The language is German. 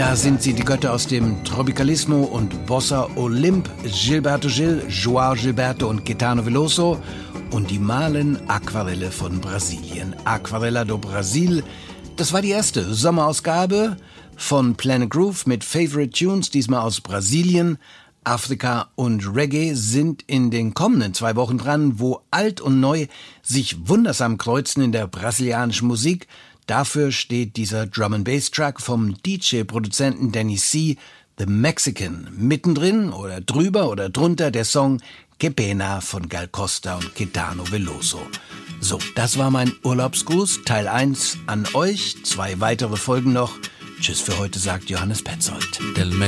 Da sind sie, die Götter aus dem Tropicalismo und Bossa Olymp, Gilberto Gil, João Gilberto und Caetano Veloso. Und die malen Aquarelle von Brasilien. Aquarela do Brasil. Das war die erste Sommerausgabe von Planet Groove mit Favorite Tunes, diesmal aus Brasilien. Afrika und Reggae sind in den kommenden 2 Wochen dran, wo alt und neu sich wundersam kreuzen in der brasilianischen Musik. Dafür steht dieser Drum-and-Bass-Track vom DJ-Produzenten Danny C., The Mexican. Mittendrin oder drüber oder drunter der Song Que Pena von Gal Costa und Caetano Veloso. So, das war mein Urlaubsgruß, Teil 1 an euch. 2 weitere Folgen noch. Tschüss für heute, sagt Johannes Petzold.